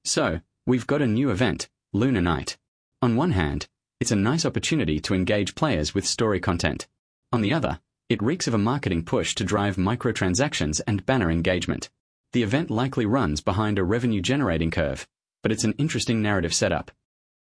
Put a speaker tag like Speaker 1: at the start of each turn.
Speaker 1: So, we've got a new event, Lunar Night. On one hand, it's a nice opportunity to engage players with story content. On the other, it reeks of a marketing push to drive microtransactions and banner engagement. The event likely runs behind a revenue-generating curve, but it's an interesting narrative setup.